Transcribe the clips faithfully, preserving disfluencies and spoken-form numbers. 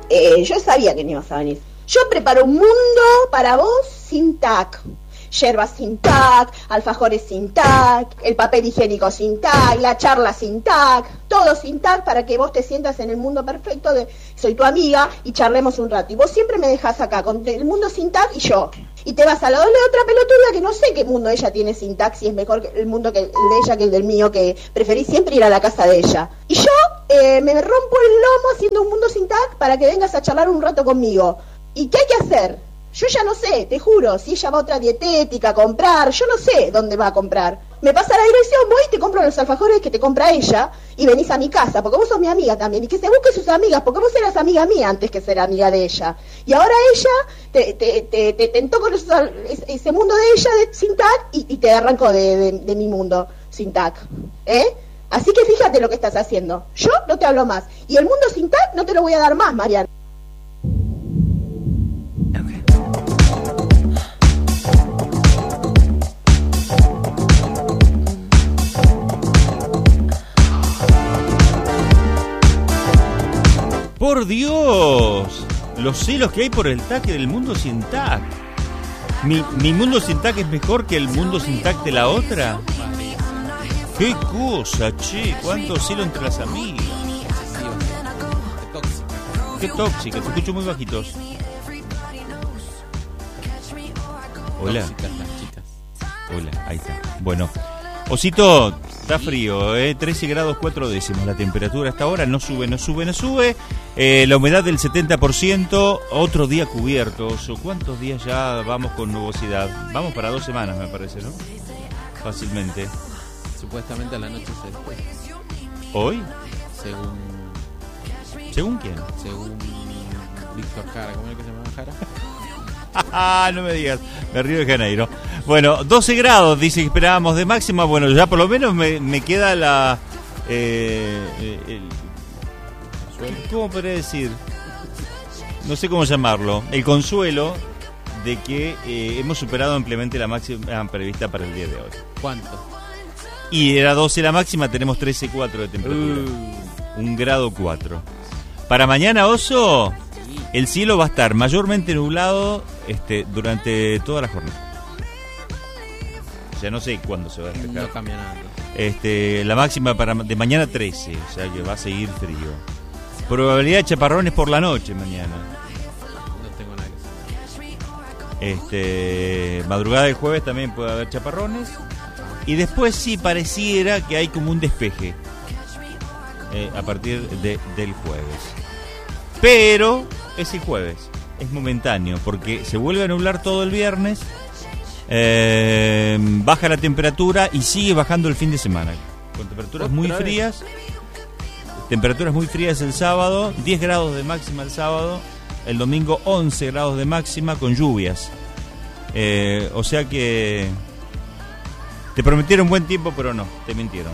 eh, yo sabía que no ibas a venir. Yo preparo un mundo para vos sin tac. Yerbas sin tac, alfajores sin tac, el papel higiénico sin tac, la charla sin tac, todo sin tac para que vos te sientas en el mundo perfecto de soy tu amiga y charlemos un rato. Y vos siempre me dejás acá con el mundo sin tac y yo. Y te vas a la doble de otra pelotuda que no sé qué mundo ella tiene sin tac, si es mejor que el mundo que el de ella que el del mío, que preferí siempre ir a la casa de ella. Y yo eh, me rompo el lomo haciendo un mundo sin tac para que vengas a charlar un rato conmigo. ¿Y qué hay que hacer? Yo ya no sé, te juro, si ella va a otra dietética a comprar, yo no sé dónde va a comprar. Me pasa la dirección, voy y te compro los alfajores que te compra ella y venís a mi casa, porque vos sos mi amiga también, y que se busque sus amigas, porque vos eras amiga mía antes que ser amiga de ella. Y ahora ella te, te, te, te tentó con esos, ese mundo de ella de, sin tac y, y te arrancó de, de, de mi mundo sin tac. ¿Eh? Así que fíjate lo que estás haciendo. Yo no te hablo más. Y el mundo sin tac no te lo voy a dar más, Mariana. ¡Por Dios! Los celos que hay por el tac del mundo sin tac. ¿Mi, mi mundo sin tac es mejor que el mundo sin tac de la otra? ¡Qué cosa, che! ¿Cuánto celo entre las amigas? ¡Qué tóxica! Te escucho muy bajitos. Hola. Hola, ahí está. Bueno, Osito, está frío, ¿eh? trece grados cuatro décimos la temperatura hasta ahora. No sube, no sube, no sube. Eh, la humedad del setenta por ciento. Otro día cubierto, Oso. ¿Cuántos días ya vamos con nubosidad? Vamos para dos semanas, me parece, ¿no? Fácilmente. Supuestamente a la noche se después. ¿Hoy? Según... ¿Según quién? Según Víctor Jara. ¿Cómo es que se llama Jara? Ah, no me digas, de Río de Janeiro. Bueno, doce grados, dice que esperábamos de máxima. Bueno, ya por lo menos me, me queda la... Eh, el, ¿Cómo podría decir? No sé cómo llamarlo. El consuelo de que eh, hemos superado ampliamente la máxima prevista para el día de hoy. ¿Cuánto? Y era doce la máxima, tenemos trece coma cuatro de temperatura. Uh. Un grado cuatro. Para mañana, Oso, el cielo va a estar mayormente nublado este, durante toda la jornada. Ya no sé cuándo se va a despejar. No cambia nada. Este, la máxima para de mañana trece, o sea que va a seguir frío. Probabilidad de chaparrones por la noche mañana. No tengo nada que decir. Este, madrugada del jueves también puede haber chaparrones. Y después sí pareciera que hay como un despeje eh, a partir de, del jueves. Pero es el jueves, es momentáneo, porque se vuelve a nublar todo el viernes, eh, baja la temperatura y sigue bajando el fin de semana. Con temperaturas muy frías, temperaturas muy frías el sábado, diez grados de máxima el sábado, el domingo once grados de máxima con lluvias. Eh, o sea que te prometieron buen tiempo, pero no, te mintieron.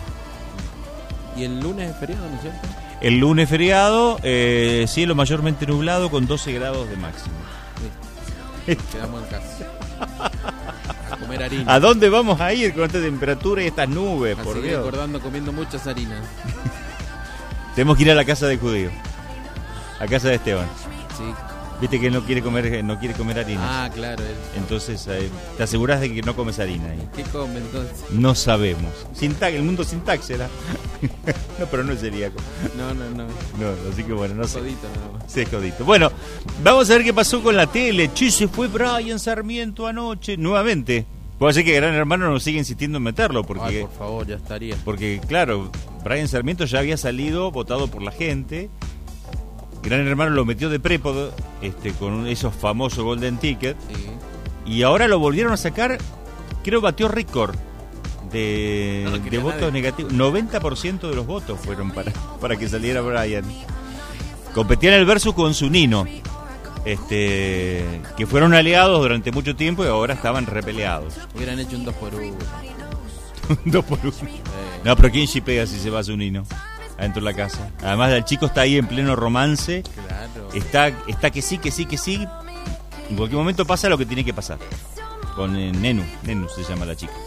¿Y el lunes es feriado, no es cierto? El lunes feriado, eh, cielo mayormente nublado con doce grados de máximo. Sí. Quedamos en casa. A comer harina. ¿A dónde vamos a ir con esta temperatura y estas nubes? Así por que Dios. Recordando comiendo muchas harinas. Tenemos que ir a la casa de Judío. A casa de Esteban. Sí. Viste que él no quiere comer, no quiere comer harina. Ah, claro. Él. Entonces, eh, te aseguras de que no comes harina ahí. ¿Qué come entonces? No sabemos. Sin tac, el mundo sin tac será. No, pero no es celíaco. No, no, no. No, así que bueno, no sé. Jodito nada más. Sí, es jodito. Bueno, vamos a ver qué pasó con la tele. Che, se fue Brian Sarmiento anoche, nuevamente. Puede ser que Gran Hermano nos siga insistiendo en meterlo, porque... Ay, por favor, ya estaría. Porque, claro, Brian Sarmiento ya había salido, votado por la gente. Gran Hermano lo metió de prépodo, este, con esos famosos Golden Ticket. Sí. Y ahora lo volvieron a sacar, creo batió récord de, no de votos nadie. negativos. noventa por ciento de los votos fueron para, para que saliera Brian. Competía en el versus con su Nino, este, que fueron aliados durante mucho tiempo y ahora estaban repeleados. Hubieran hecho un dos por uno. Un dos por uno. Eh. No, pero ¿quién shipea si se va su Nino adentro de la casa? Además el chico está ahí en pleno romance. Claro. Está, está que sí, que sí, que sí. En cualquier momento pasa lo que tiene que pasar. Con eh, Nenu, Nenu se llama la chica.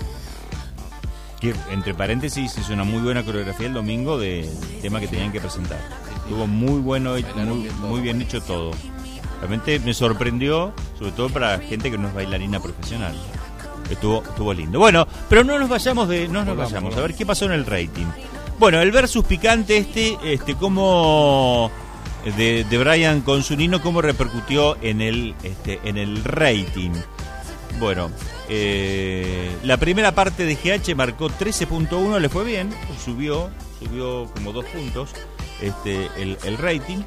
Que entre paréntesis hizo una muy buena coreografía el domingo del tema que tenían que presentar. Estuvo muy bueno y Bailaron muy, bien todo. muy bien hecho todo. Realmente me sorprendió, sobre todo para gente que no es bailarina profesional. Estuvo, estuvo lindo. Bueno, pero no nos vayamos de, no nos Volvamos, vayamos. A volvamos. ver qué pasó en el rating. Bueno, el versus picante este, este, cómo de, de Brian con Zunino, cómo repercutió en el, este, en el rating. Bueno, eh, la primera parte de G H marcó trece punto uno, le fue bien, subió, subió como dos puntos este, el, el rating.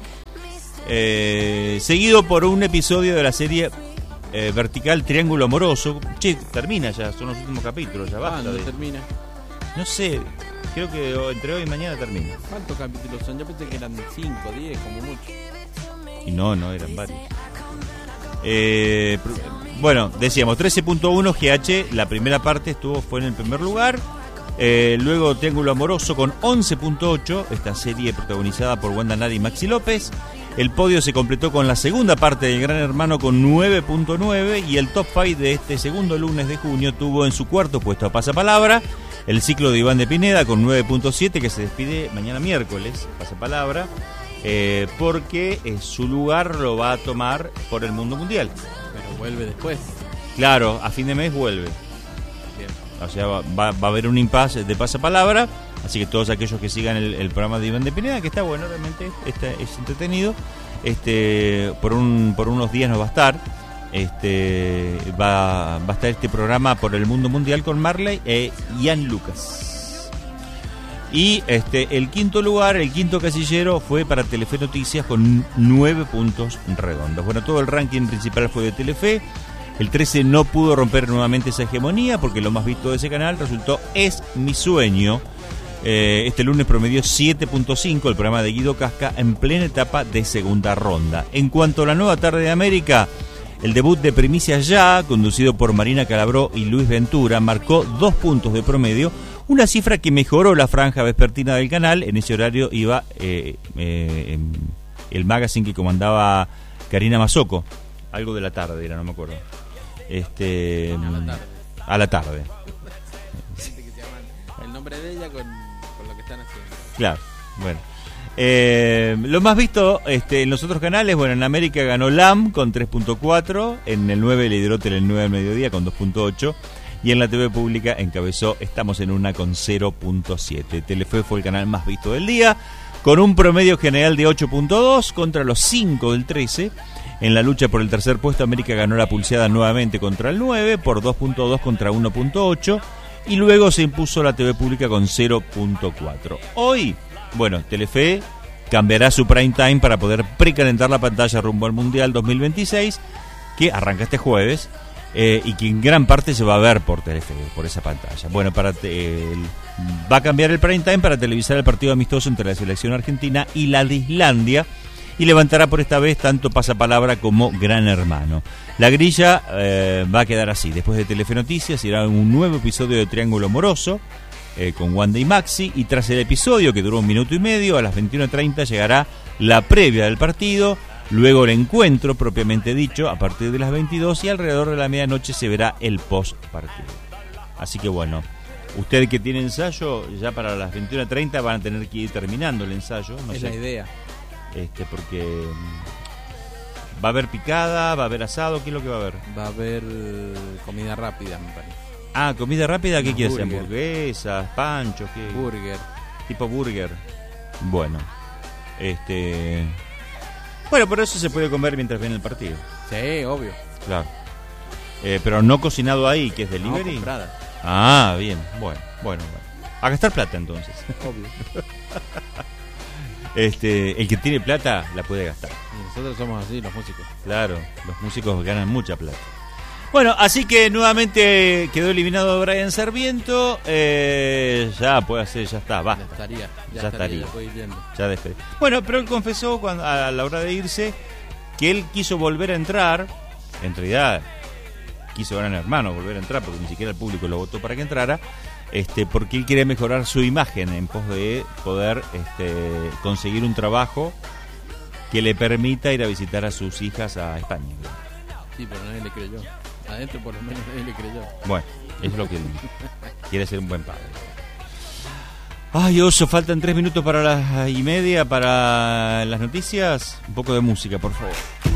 Eh, seguido por un episodio de la serie eh, vertical Triángulo Amoroso. Che, termina ya, son los últimos capítulos, ya basta. ¿Cuándo de- termina? No sé, creo que o- entre hoy y mañana termina. ¿Cuántos capítulos son? Yo pensé que eran cinco, diez, como mucho. Y no, no, eran varios. Eh, pr- bueno, decíamos trece punto uno G H, la primera parte estuvo fue en el primer lugar. Eh, luego Triángulo Amoroso con once punto ocho, esta serie protagonizada por Wanda Nara y Maxi López. El podio se completó con la segunda parte de Gran Hermano con nueve punto nueve y el top cinco de este segundo lunes de junio tuvo en su cuarto puesto a Pasapalabra, el ciclo de Iván de Pineda con nueve punto siete, que se despide mañana miércoles, Pasapalabra, eh, porque eh, su lugar lo va a tomar por el Mundo Mundial. Pero vuelve después. Claro, a fin de mes vuelve. Bien. O sea, va, va, va a haber un impasse de pasapalabra. Así que todos aquellos que sigan el, el programa de Iván de Pineda, que está bueno, realmente está, es entretenido, este, por un por unos días nos va a estar. Este, va, va a estar este programa por el Mundo Mundial con Marley e Ian Lucas. Y este el quinto lugar, el quinto casillero fue para Telefe Noticias con nueve puntos redondos. Bueno, todo el ranking principal fue de Telefe. El trece no pudo romper nuevamente esa hegemonía porque lo más visto de ese canal resultó Es Mi Sueño. Eh, este lunes promedió siete punto cinco el programa de Guido Casca en plena etapa de segunda ronda. En cuanto a la nueva tarde de América, el debut de Primicias Ya, conducido por Marina Calabró y Luis Ventura, marcó dos puntos de promedio, una cifra que mejoró la franja vespertina del canal. En ese horario iba eh, eh, el magazine que comandaba Karina Mazzocco, algo de la tarde era, no me acuerdo. Este, A la tarde. a la tarde. Gente que se llaman el nombre de ella con, con lo que están haciendo. Claro, bueno. Eh, lo más visto este, en los otros canales, bueno, en América ganó L A M con tres punto cuatro, en el nueve lideró Tele nueve al mediodía con dos punto ocho y en la T V pública encabezó Estamos en Una con cero punto siete. Telefe fue el canal más visto del día, con un promedio general de ocho punto dos contra los cinco del trece. En la lucha por el tercer puesto, América ganó la pulseada nuevamente contra el nueve por dos punto dos contra uno punto ocho y luego se impuso la T V pública con cero punto cuatro. Hoy, bueno, Telefe cambiará su prime time para poder precalentar la pantalla rumbo al Mundial dos mil veintiséis, que arranca este jueves, eh, y que en gran parte se va a ver por Telefe, por esa pantalla. Bueno, para te, el, va a cambiar el prime time para televisar el partido amistoso entre la selección argentina y la de Islandia, y levantará por esta vez tanto Pasapalabra como Gran Hermano. La grilla eh, va a quedar así. Después de Telefe Noticias irá un nuevo episodio de Triángulo Amoroso eh, con Wanda y Maxi, y tras el episodio, que duró un minuto y medio, a las veintiuno treinta llegará la previa del partido, luego el encuentro propiamente dicho a partir de las veintidós, y alrededor de la medianoche se verá el post partido. Así que bueno, usted que tiene ensayo, ya para las veintiuno treinta van a tener que ir terminando el ensayo, no Es sé. la idea. Este, porque mm, va a haber picada, va a haber asado, ¿qué es lo que va a haber? Va a haber eh, comida rápida, me parece. Ah, comida rápida, ¿qué Unos quieres? burger. Hamburguesas, panchos, ¿qué? Burger. Tipo burger. Bueno, este, bueno, pero eso se puede comer mientras viene el partido, Sí, obvio. claro. Eh, pero no cocinado ahí, que es No, delivery. comprada. Ah, bien, bueno, bueno, bueno. A gastar plata entonces. Obvio. Este, el que tiene plata la puede gastar. Y nosotros somos así, los músicos. Claro, los músicos ganan mucha plata. Bueno, así que nuevamente quedó eliminado Brian Sarmiento. Eh, ya puede hacer, ya está, Ya basta. estaría. Ya, Ya estaría, estaría. ya puede ir yendo. Ya despedí. Bueno, pero él confesó cuando, a la hora de irse que él quiso volver a entrar. En realidad quiso Gran Hermano volver a entrar porque ni siquiera el público lo votó para que entrara. Este, porque él quiere mejorar su imagen en pos de poder este, conseguir un trabajo que le permita ir a visitar a sus hijas a España. Sí, pero nadie le creyó. Adentro por lo menos nadie le creyó. Bueno, es lo que él quiere ser un buen padre. Ay, Oso, faltan tres minutos para las y media para las noticias. Un poco de música, por favor.